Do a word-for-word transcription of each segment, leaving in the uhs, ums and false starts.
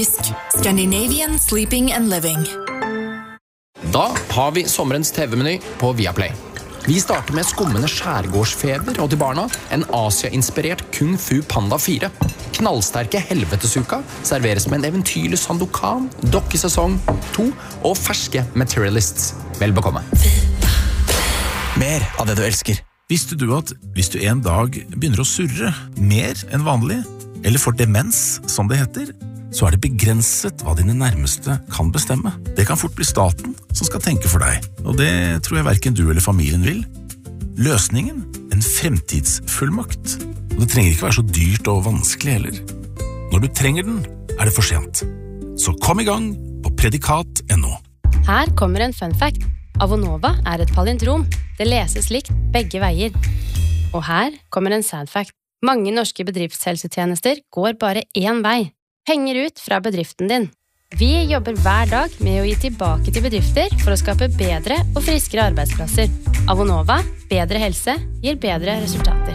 Scandinavian Sleeping and Living. Da har vi sommerens T V-meny på Viaplay. Vi starter med skummende skjærgårdsfeber og til barna en Asia-inspirert Kung Fu Panda fire. Knallsterke Helvetesuka serveres med en eventyrlig Sandokan, dokkesesong to og ferske Materialists. Vel bekomme. Mer av det du elsker. Visste du at hvis du en dag begynner å surre mer enn vanlig, eller får demens, som det heter, så er det begrenset hva dine nærmeste kan bestemme. Det kan fort bli staten som skal tenke for deg, og det tror jeg hverken du eller familien vil. Løsningen? En fremtidsfullmakt. Og det trenger ikke være så dyrt og vanskelig heller. Når du trenger den, er det for sent. Så kom i gang på predikat punktum no. Her kommer en fun fact. Avonova er et palindrom. Det leses likt begge veier. Og her kommer en sad fact. Mange norske bedriftshelsetjenester går bare én vei. Penger ut fra bedriften din. Vi jobber hver dag med å gi tilbake til bedrifter for å skape bedre og friskere arbeidsplasser. Avonova, bedre helse, gir bedre resultater.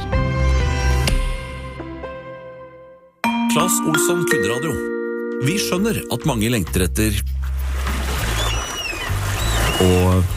Claes Olsson Kundradio. Vi skjønner at mange lengter etter og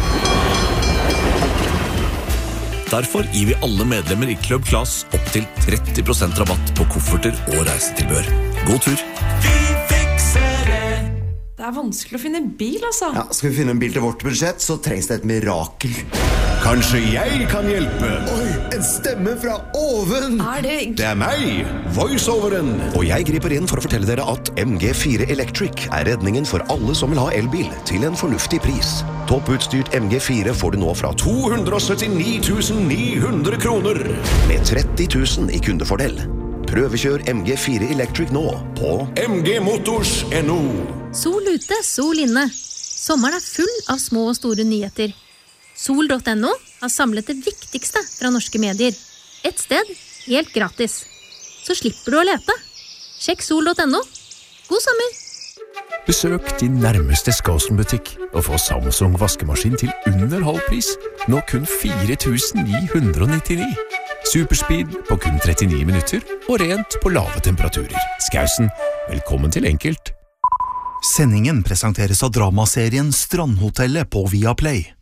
derfor gir vi alle medlemmer i Club Claes opp til tretti prosent rabatt på kofferter og reisetilbehør. God tur! Vi fikser det! Det er vanskelig å finne en bil, altså. Ja, skal vi finne en bil til vårt budsjett, så trengs det et mirakel. Kanskje jeg kan hjelpe? Oi, en stemme fra oven! Er det... Det er meg, voiceoveren. Og jeg griper inn for å fortelle dere at M G fire Electric er redningen for alle som vil ha elbil til en fornuftig pris. Topputstyrt M G fire får du nå fra to hundre syttini tusen ni hundre kroner. Med tretti tusen i kundefordel. Prøvekjør M G fire Electric nå på M G motors punktum no. Sol ute, sol inne. Sommeren er full av små og store nyheter. Sol punktum no har samlet det viktigste fra norske medier. Et sted, helt gratis. Så slipper du å lete. Sjekk sol punktum no. God sommer! Besøk din nærmeste Skåsen-butikk og få Samsung vaskemaskin til under halvpris. Nå kun fire tusen ni hundre nittini. Superspeed på kun trettini minutter og rent på lave temperaturer. Skåsen, velkommen til enkelt. Sendingen presenteres av dramaserien Strandhotellet på Viaplay.